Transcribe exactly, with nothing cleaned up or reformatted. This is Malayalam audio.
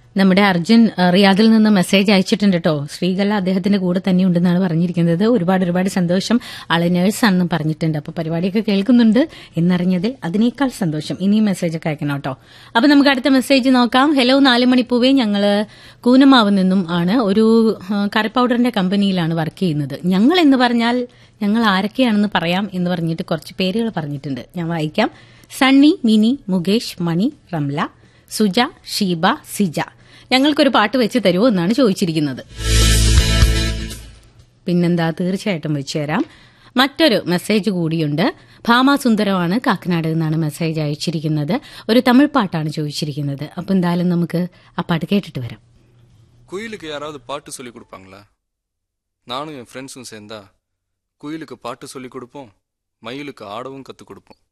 നമ്മുടെ അർജുൻ അഹ്, റിയാദിൽ നിന്ന് മെസ്സേജ് അയച്ചിട്ടുണ്ട് കേട്ടോ. ശ്രീകല അദ്ദേഹത്തിന്റെ കൂടെ തന്നെ ഉണ്ടെന്നാണ് പറഞ്ഞിരിക്കുന്നത്. ഒരുപാട് ഒരുപാട് സന്തോഷം. ആള് നേഴ്സാണെന്നും പറഞ്ഞിട്ടുണ്ട്. അപ്പൊ പരിപാടിയൊക്കെ കേൾക്കുന്നുണ്ട് എന്നറിഞ്ഞതിൽ അതിനേക്കാൾ സന്തോഷം. ഇനിയും മെസ്സേജ് ഒക്കെ അയക്കണം കേട്ടോ. അപ്പൊ നമുക്ക് അടുത്ത മെസ്സേജ് നോക്കാം. ഹലോ നാല് മണിപ്പൂവേ, ഞങ്ങള് കൂനമാവ് നിന്നും ആണ്. ഒരു അഹ്, കറി പൗഡറിന്റെ കമ്പനിയിലാണ് വർക്ക് ചെയ്യുന്നത്. ഞങ്ങൾ എന്ന് പറഞ്ഞാൽ ഞങ്ങൾ ആരൊക്കെയാണെന്ന് പറയാം എന്ന് പറഞ്ഞിട്ട് കുറച്ച് പേരുകൾ പറഞ്ഞിട്ടുണ്ട്. ഞാൻ വായിക്കാം. സണ്ണി, മിനി, മുകേഷ്, മണി, റംല, സുജ, ഷീബ, സിജ. ഞങ്ങൾക്കൊരു പാട്ട് വെച്ച് തരുമോ എന്നാണ് ചോദിച്ചിരിക്കുന്നത്. പിന്നെന്താ, തീർച്ചയായിട്ടും വെച്ചുതരാം. മറ്റൊരു മെസ്സേജ് കൂടിയുണ്ട്. ഭാമാസുന്ദരമാണ് കാക്കനാട് നിന്നാണ് മെസ്സേജ് അയച്ചിരിക്കുന്നത്. ഒരു തമിഴ് പാട്ടാണ് ചോദിച്ചിരിക്കുന്നത്. അപ്പൊ എന്തായാലും നമുക്ക് ആ പാട്ട് കേട്ടിട്ട് വരാം. குயிலுக்கு யாராவது பாட்டு சொல்லி கொடுப்பாங்களா? நானும் என் ஃப்ரெண்ட்ஸும் சேர்ந்தா குயிலுக்கு பாட்டு சொல்லி கொடுப்போம், மயிலுக்கு ஆடவும் கற்றுக் கொடுப்போம்.